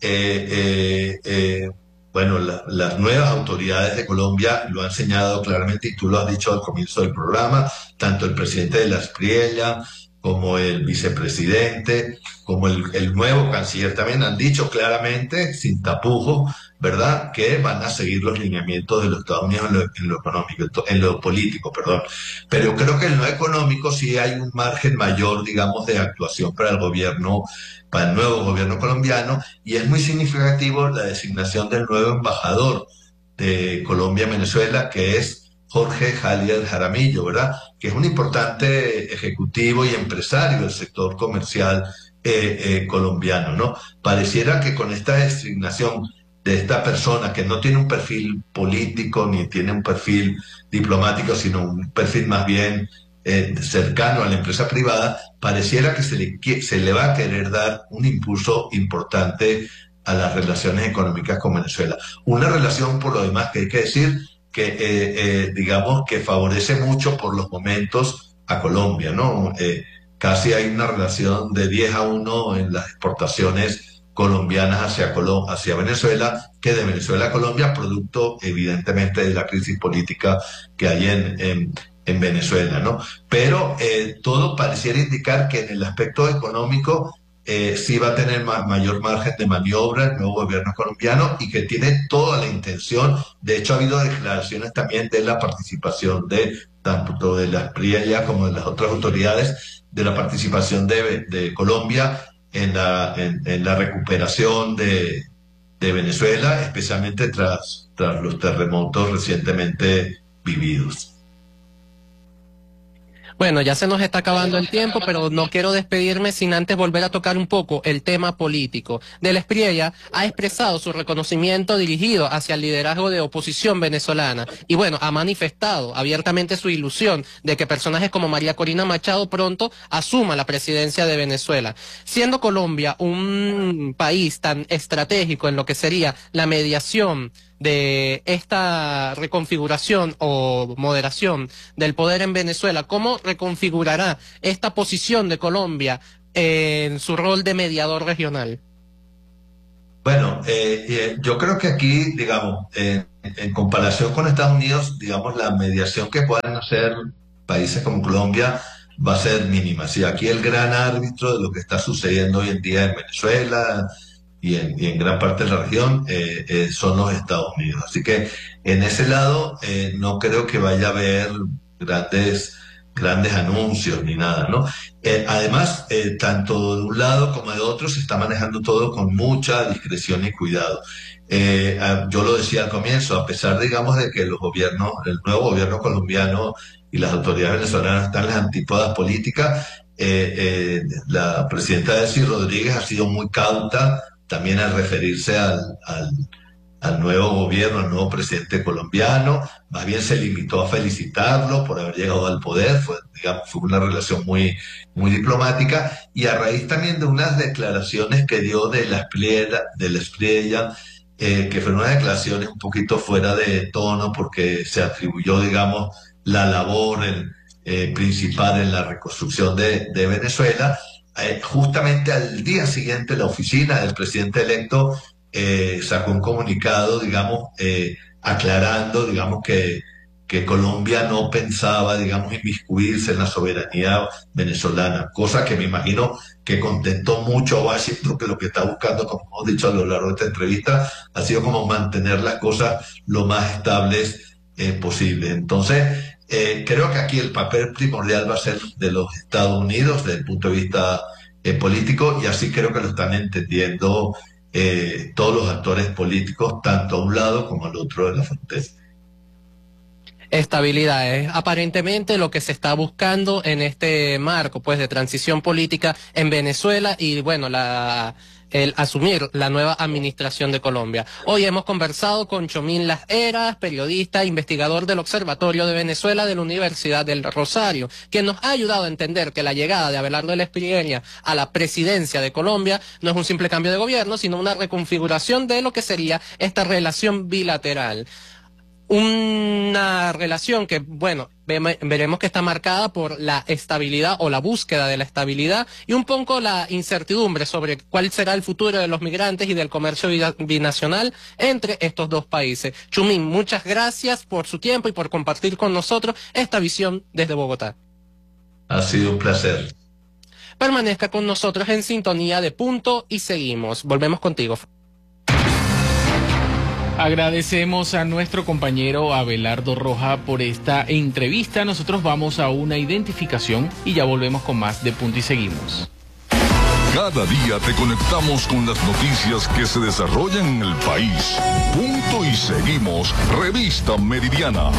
bueno, las nuevas autoridades de Colombia lo han señalado claramente, y tú lo has dicho al comienzo del programa, tanto el presidente de la Espriella como el vicepresidente, como el nuevo canciller también han dicho claramente, sin tapujos, ¿verdad?, que van a seguir los lineamientos de los Estados Unidos en lo político, perdón. Pero yo creo que en lo económico sí hay un margen mayor, digamos, de actuación para el nuevo gobierno colombiano, y es muy significativo la designación del nuevo embajador de Colombia en Venezuela, que es Jorge Jalier Jaramillo, ¿verdad?, que es un importante ejecutivo y empresario del sector comercial colombiano, ¿no? Pareciera que con esta designación de esta persona, que no tiene un perfil político ni tiene un perfil diplomático, sino un perfil más bien cercano a la empresa privada, pareciera que se le va a querer dar un impulso importante a las relaciones económicas con Venezuela. Una relación, por lo demás, que hay que decir que digamos que favorece mucho por los momentos a Colombia, ¿no? Casi hay una relación de 10-1 en las exportaciones colombianas hacia Venezuela, que de Venezuela a Colombia, producto evidentemente de la crisis política que hay en Venezuela, ¿no? Pero todo pareciera indicar que en el aspecto económico sí va a tener mayor margen de maniobra el nuevo gobierno colombiano, y que tiene toda la intención. De hecho, ha habido declaraciones también de la participación tanto de la Espriella como de las otras autoridades, de la participación de Colombia en la recuperación de Venezuela, especialmente tras los terremotos recientemente vividos. Bueno, ya se nos está acabando el tiempo, pero no quiero despedirme sin antes volver a tocar un poco el tema político. De la Espriella ha expresado su reconocimiento dirigido hacia el liderazgo de oposición venezolana, y bueno, ha manifestado abiertamente su ilusión de que personajes como María Corina Machado pronto asuma la presidencia de Venezuela. Siendo Colombia un país tan estratégico en lo que sería la mediación de esta reconfiguración o moderación del poder en Venezuela, ¿cómo reconfigurará esta posición de Colombia en su rol de mediador regional? Bueno, yo creo que aquí, digamos, en comparación con Estados Unidos, digamos, la mediación que puedan hacer países como Colombia va a ser mínima. Sí, aquí el gran árbitro de lo que está sucediendo hoy en día en Venezuela y en gran parte de la región son los Estados Unidos. Así que en ese lado no creo que vaya a haber grandes anuncios ni nada, ¿no? Además, tanto de un lado como de otro se está manejando todo con mucha discreción y cuidado. Yo lo decía al comienzo, a pesar, digamos, de que el nuevo gobierno colombiano y las autoridades venezolanas están en las antípodas políticas, la presidenta Delcy Rodríguez ha sido muy cauta también al referirse al nuevo gobierno, al nuevo presidente colombiano. Más bien se limitó a felicitarlo por haber llegado al poder. Fue una relación muy, muy diplomática, y a raíz también de unas declaraciones que dio de la Espriella, que fueron unas declaraciones un poquito fuera de tono, porque se atribuyó, digamos, la labor principal en la reconstrucción de Venezuela. justamente al día siguiente la oficina del presidente electo sacó un comunicado, digamos, aclarando, digamos, que Colombia no pensaba, digamos, inmiscuirse en la soberanía venezolana, cosa que me imagino que contentó mucho a Washington, que lo que está buscando, como hemos dicho a lo largo de esta entrevista, ha sido como mantener las cosas lo más estables posible. Entonces, creo que aquí el papel primordial va a ser de los Estados Unidos desde el punto de vista político, y así creo que lo están entendiendo todos los actores políticos, tanto a un lado como al otro de la frontera. Estabilidad es aparentemente lo que se está buscando en este marco, pues, de transición política en Venezuela y, bueno, el asumir la nueva administración de Colombia. Hoy hemos conversado con Chomín Las Heras, periodista, investigador del Observatorio de Venezuela de la Universidad del Rosario, quien nos ha ayudado a entender que la llegada de Abelardo de la Espriella a la presidencia de Colombia no es un simple cambio de gobierno, sino una reconfiguración de lo que sería esta relación bilateral. Una relación que, bueno, veremos que está marcada por la estabilidad o la búsqueda de la estabilidad y un poco la incertidumbre sobre cuál será el futuro de los migrantes y del comercio binacional entre estos dos países. Chumín, muchas gracias por su tiempo y por compartir con nosotros esta visión desde Bogotá. Ha sido un placer. Permanezca con nosotros en sintonía de Punto y Seguimos. Volvemos contigo. Agradecemos a nuestro compañero Abelardo Roja por esta entrevista. Nosotros vamos a una identificación y ya volvemos con más de Punto y Seguimos. Cada día te conectamos con las noticias que se desarrollan en el país. Punto y Seguimos, Revista Meridiana.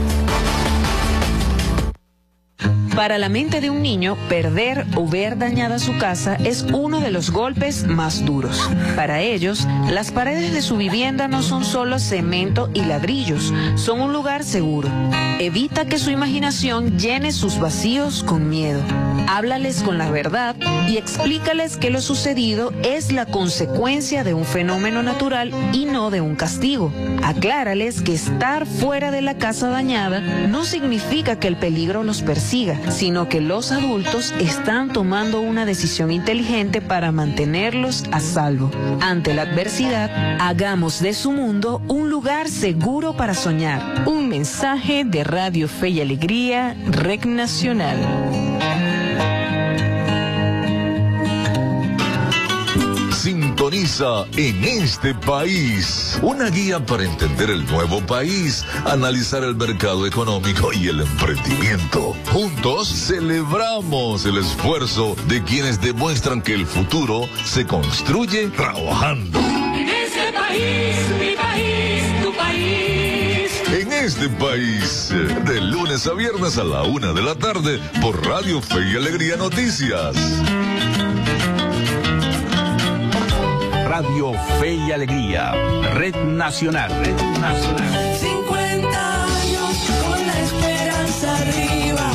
Para la mente de un niño, perder o ver dañada su casa es uno de los golpes más duros. Para ellos, las paredes de su vivienda no son solo cemento y ladrillos, son un lugar seguro. Evita que su imaginación llene sus vacíos con miedo. Háblales con la verdad y explícales que lo sucedido es la consecuencia de un fenómeno natural y no de un castigo. Aclárales que estar fuera de la casa dañada no significa que el peligro los persiga, sino que los adultos están tomando una decisión inteligente para mantenerlos a salvo. Ante la adversidad, hagamos de su mundo un lugar seguro para soñar. Un mensaje de Radio Fe y Alegría, Red Nacional. Sintoniza En Este País, una guía para entender el nuevo país, analizar el mercado económico y el emprendimiento. Juntos celebramos el esfuerzo de quienes demuestran que el futuro se construye trabajando. En este país, mi país, tu país. En Este País, de lunes a viernes a la 1 de la tarde por Radio Fe y Alegría Noticias. Radio Fe y Alegría, Red Nacional. Red Nacional. 50 años con la esperanza arriba.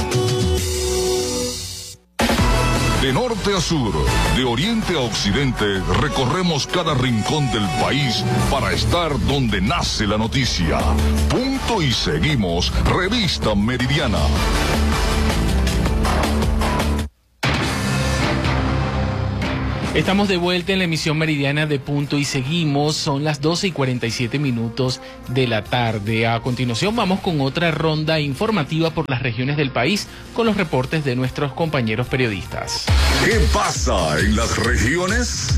De norte a sur, de oriente a occidente, recorremos cada rincón del país para estar donde nace la noticia. Punto y Seguimos, Revista Meridiana. Estamos de vuelta en la emisión meridiana de Punto y Seguimos. Son las 12:47 de la tarde. A continuación vamos con otra ronda informativa por las regiones del país con los reportes de nuestros compañeros periodistas. ¿Qué pasa en las regiones?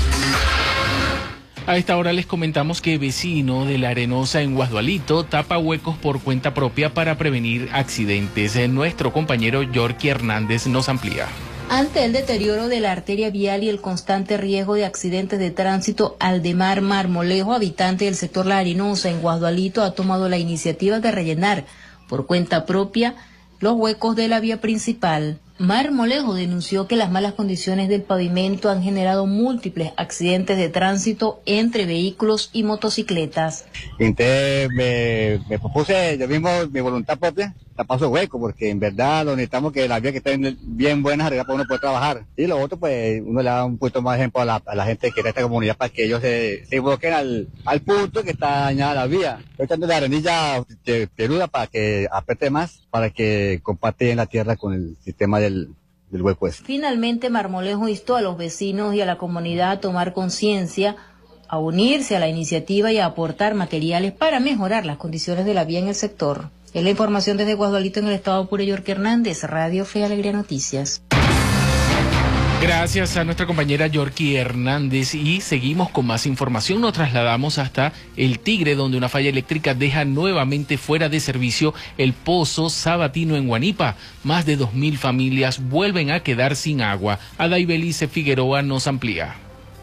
A esta hora les comentamos que vecino de La Arenosa en Guasdualito tapa huecos por cuenta propia para prevenir accidentes. Nuestro compañero Yorky Hernández nos amplía. Ante el deterioro de la arteria vial y el constante riesgo de accidentes de tránsito, Aldemar Marmolejo, habitante del sector La Arenosa en Guasdualito, ha tomado la iniciativa de rellenar por cuenta propia los huecos de la vía principal. Marmolejo denunció que las malas condiciones del pavimento han generado múltiples accidentes de tránsito entre vehículos y motocicletas. Entonces me propuse yo mismo, mi voluntad propia, tapar esos huecos, porque en verdad lo necesitamos, que las vías que estén bien buenas arregladas para uno poder trabajar. Y lo otro, pues uno le da un poquito más de ejemplo a la gente que está en esta comunidad para que ellos se bloqueen al punto que está dañada la vía. Estoy echando la arenilla peluda para que apriete más, para que comparte en la tierra con el sistema del del hueco ese. Finalmente, Marmolejo instó a los vecinos y a la comunidad a tomar conciencia, a unirse a la iniciativa y a aportar materiales para mejorar las condiciones de la vía en el sector. Es la información desde Guadualito, en el estado Apure. Yorke Hernández, Radio Fe y Alegría Noticias. Gracias a nuestra compañera Yorke Hernández, y seguimos con más información. Nos trasladamos hasta El Tigre, donde una falla eléctrica deja nuevamente fuera de servicio el pozo Sabatino en Guanipa. Más de 2.000 familias vuelven a quedar sin agua. Adaibelice Figueroa nos amplía.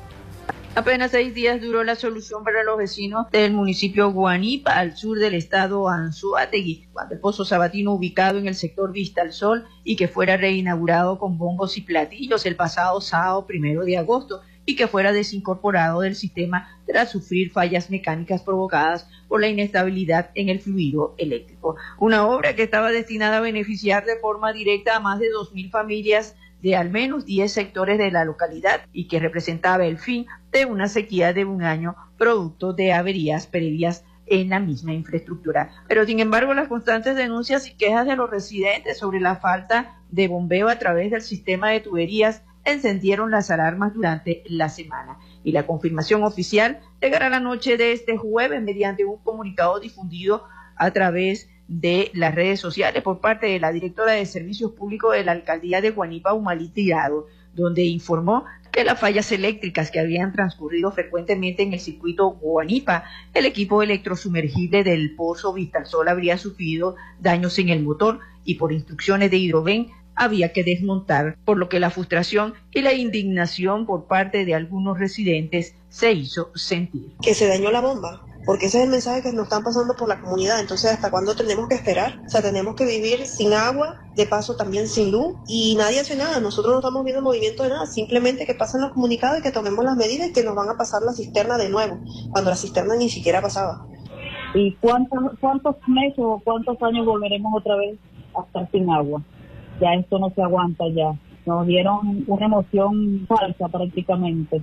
Apenas 6 días duró la solución para los vecinos del municipio Guanipa, al sur del estado Anzoátegui, cuando el pozo Sabatino, ubicado en el sector Vista al Sol, y que fuera reinaugurado con bombos y platillos el pasado sábado 1 de agosto, y que fuera desincorporado del sistema tras sufrir fallas mecánicas provocadas por la inestabilidad en el fluido eléctrico. Una obra que estaba destinada a beneficiar de forma directa a más de 2.000 familias de al menos 10 sectores de la localidad, y que representaba el fin de una sequía de un año producto de averías previas en la misma infraestructura. Pero sin embargo, las constantes denuncias y quejas de los residentes sobre la falta de bombeo a través del sistema de tuberías encendieron las alarmas durante la semana, y la confirmación oficial llegará la noche de este jueves mediante un comunicado difundido a través de las redes sociales por parte de la directora de Servicios Públicos de la Alcaldía de Guanipa, Umalí Tirado, donde informó que las fallas eléctricas que habían transcurrido frecuentemente en el circuito Guanipa, el equipo electrosumergible del pozo Vista al Sol habría sufrido daños en el motor, y por instrucciones de Hidroven había que desmontar, por lo que la frustración y la indignación por parte de algunos residentes se hizo sentir. Que se dañó la bomba, porque ese es el mensaje que nos están pasando por la comunidad. Entonces, ¿hasta cuándo tenemos que esperar? O sea, tenemos que vivir sin agua, de paso también sin luz, y nadie hace nada. Nosotros no estamos viendo movimiento de nada, simplemente que pasen los comunicados y que tomemos las medidas, y que nos van a pasar la cisterna de nuevo, cuando la cisterna ni siquiera pasaba. ¿Y cuántos meses o cuántos años volveremos otra vez a estar sin agua? Ya esto no se aguanta ya. Nos dieron una emoción falsa prácticamente.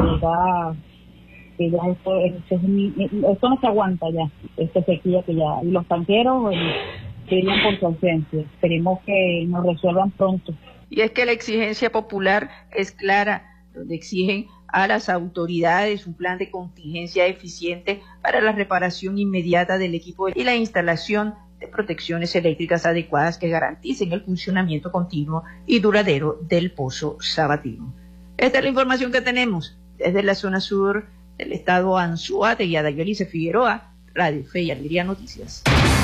Que ya esto no se aguanta ya, esta sequía que ya, y los tanqueros querían por su ausencia. Esperemos que nos resuelvan pronto. Y es que la exigencia popular es clara, donde exigen a las autoridades un plan de contingencia eficiente para la reparación inmediata del equipo y la instalación de protecciones eléctricas adecuadas que garanticen el funcionamiento continuo y duradero del pozo Sabatino. Esta es la información que tenemos desde la zona sur del estado Anzoátegui. Adaibelice Figueroa, Radio Fe y Alegría Noticias.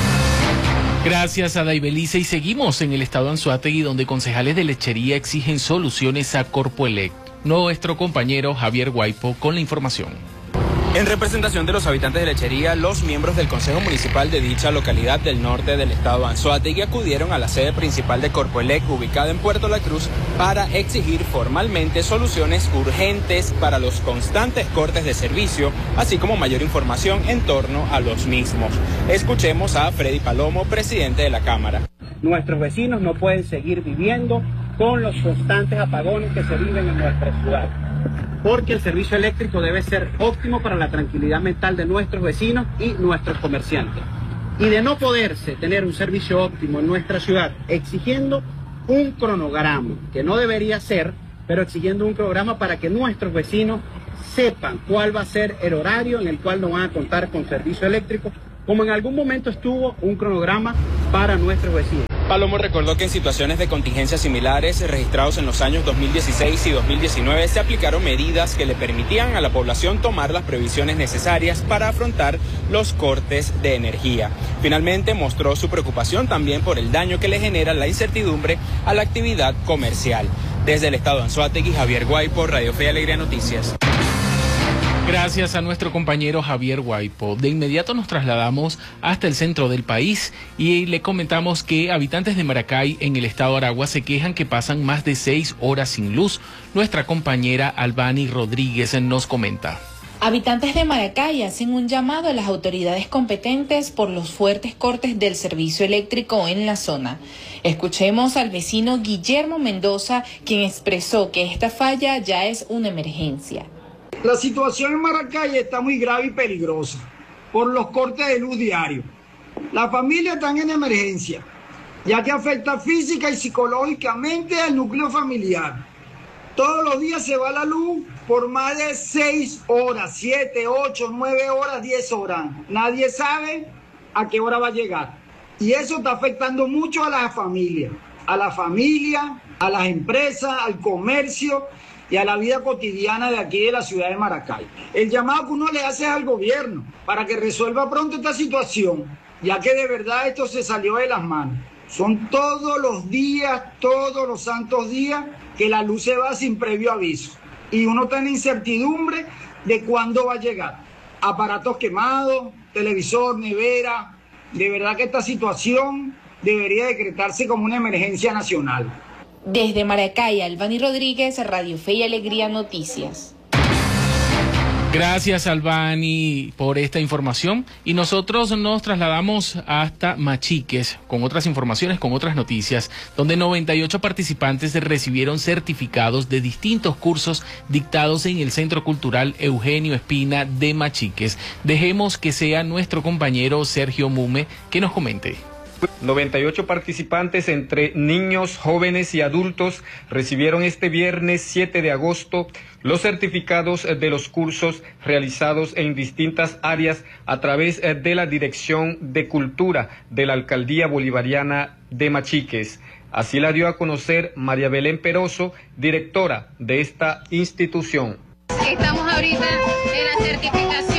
Gracias, Adaibelice, y seguimos en el estado Anzoátegui, donde concejales de lechería exigen soluciones a Corpoelec. Nuestro compañero Javier Guaipo con la información. En representación de los habitantes de Lechería, los miembros del Consejo Municipal de dicha localidad del norte del estado Anzoátegui acudieron a la sede principal de Corpoelec, ubicada en Puerto La Cruz, para exigir formalmente soluciones urgentes para los constantes cortes de servicio, así como mayor información en torno a los mismos. Escuchemos a Freddy Palomo, presidente de la Cámara. Nuestros vecinos no pueden seguir viviendo con los constantes apagones que se viven en nuestra ciudad, porque el servicio eléctrico debe ser óptimo para la tranquilidad mental de nuestros vecinos y nuestros comerciantes. Y de no poderse tener un servicio óptimo en nuestra ciudad, exigiendo un cronograma, que no debería ser, pero exigiendo un programa para que nuestros vecinos sepan cuál va a ser el horario en el cual no van a contar con servicio eléctrico, como en algún momento estuvo un cronograma para nuestros vecinos. Palomo recordó que en situaciones de contingencia similares registrados en los años 2016 y 2019 se aplicaron medidas que le permitían a la población tomar las previsiones necesarias para afrontar los cortes de energía. Finalmente mostró su preocupación también por el daño que le genera la incertidumbre a la actividad comercial. Desde el estado Anzoátegui, Javier Guaipo, Radio Fe y Alegría Noticias. Gracias a nuestro compañero Javier Guaipo. De inmediato nos trasladamos hasta el centro del país y le comentamos que habitantes de Maracay en el estado Aragua se quejan que pasan más de 6 horas sin luz. Nuestra compañera Albani Rodríguez nos comenta. Habitantes de Maracay hacen un llamado a las autoridades competentes por los fuertes cortes del servicio eléctrico en la zona. Escuchemos al vecino Guillermo Mendoza, quien expresó que esta falla ya es una emergencia. La situación en Maracay está muy grave y peligrosa por los cortes de luz diarios. Las familias están en emergencia ya que afecta física y psicológicamente al núcleo familiar. Todos los días se va la luz por más de 6 horas, 7, 8, 9 horas, 10 horas. Nadie sabe a qué hora va a llegar. Y eso está afectando mucho a las familias, a las empresas, al comercio y a la vida cotidiana de aquí de la ciudad de Maracay. El llamado que uno le hace al gobierno para que resuelva pronto esta situación, ya que de verdad esto se salió de las manos. Son todos los días, todos los santos días, que la luz se va sin previo aviso. Y uno está en incertidumbre de cuándo va a llegar. Aparatos quemados, televisor, nevera. De verdad que esta situación debería decretarse como una emergencia nacional. Desde Maracay, Albany Rodríguez, Radio Fe y Alegría Noticias. Gracias, Albany, por esta información. Y nosotros nos trasladamos hasta Machiques con otras informaciones, con otras noticias, donde 98 participantes recibieron certificados de distintos cursos dictados en el Centro Cultural Eugenio Espina de Machiques. Dejemos que sea nuestro compañero Sergio Mume que nos comente. 98 participantes entre niños, jóvenes y adultos recibieron este viernes 7 de agosto los certificados de los cursos realizados en distintas áreas a través de la Dirección de Cultura de la Alcaldía Bolivariana de Machiques. Así la dio a conocer María Belén Peroso, directora de esta institución. Estamos ahorita en la certificación